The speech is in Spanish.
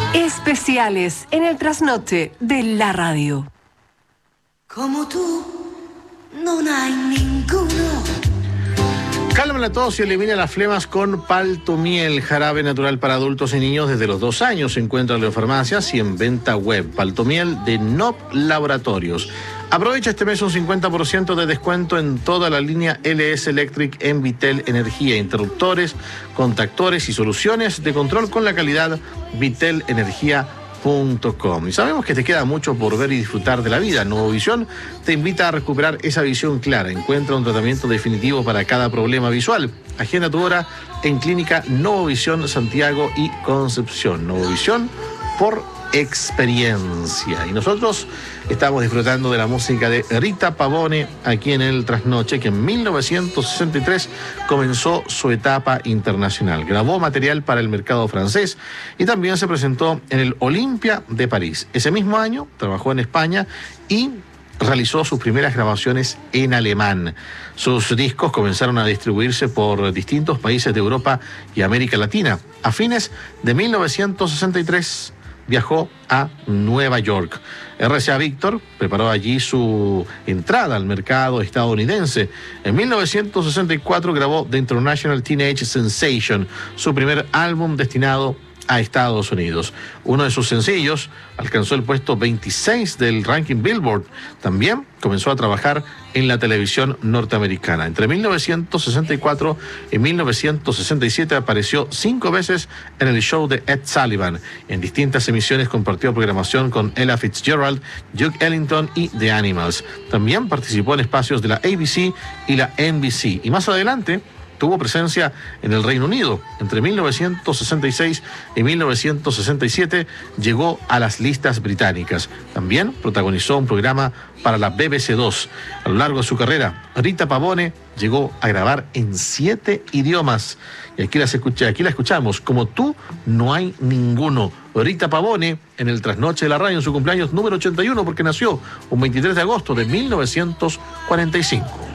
Especiales en el trasnoche de la radio. Como tú, no hay ninguno. Calma la tos y elimina las flemas con Paltomiel, jarabe natural para adultos y niños desde los 2 años. Se encuentra en farmacias y en venta web. Paltomiel de NOP Laboratorios. Aprovecha este mes un 50% de descuento en toda la línea LS Electric en Vitel Energía. Interruptores, contactores y soluciones de control con la calidad vitelenergia.com. Y sabemos que te queda mucho por ver y disfrutar de la vida. Nuevovisión te invita a recuperar esa visión clara. Encuentra un tratamiento definitivo para cada problema visual. Agenda tu hora en Clínica Nuevovisión Santiago y Concepción. Nuevovisión por experiencia. Y nosotros estamos disfrutando de la música de Rita Pavone aquí en el Trasnoche, que en 1963 comenzó su etapa internacional. Grabó material para el mercado francés y también se presentó en el Olympia de París. Ese mismo año trabajó en España y realizó sus primeras grabaciones en alemán. Sus discos comenzaron a distribuirse por distintos países de Europa y América Latina. A fines de 1963 viajó a Nueva York. RCA Victor preparó allí su entrada al mercado estadounidense. En 1964 grabó The International Teenage Sensation, su primer álbum destinado a Estados Unidos. Uno de sus sencillos alcanzó el puesto 26 del ranking Billboard. También comenzó a trabajar en la televisión norteamericana. Entre 1964 y 1967 apareció 5 veces en el show de Ed Sullivan. En distintas emisiones compartió programación con Ella Fitzgerald, Duke Ellington y The Animals. También participó en espacios de la ABC y la NBC. Y más adelante tuvo presencia en el Reino Unido. Entre 1966 y 1967 llegó a las listas británicas. También protagonizó un programa para la BBC 2. A lo largo de su carrera, Rita Pavone llegó a grabar en 7 idiomas. Y aquí la escuchamos. Como tú, no hay ninguno. Rita Pavone en el Trasnoche de la radio en su cumpleaños número 81, porque nació un 23 de agosto de 1945.